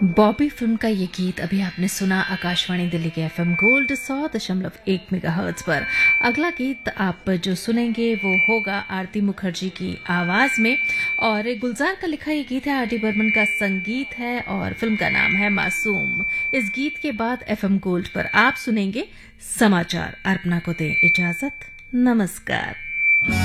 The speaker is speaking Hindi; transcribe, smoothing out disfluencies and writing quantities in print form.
बॉबी फिल्म का ये गीत अभी आपने सुना आकाशवाणी दिल्ली के एफएम गोल्ड 100.1 मेगाहर्ट्ज पर। अगला गीत आप जो सुनेंगे वो होगा आरती मुखर्जी की आवाज में और गुलजार का लिखा ये गीत है, आर डी बर्मन का संगीत है और फिल्म का नाम है मासूम। इस गीत के बाद एफएम गोल्ड पर आप सुनेंगे समाचार। अर्पणा को दें इजाजत, नमस्कार।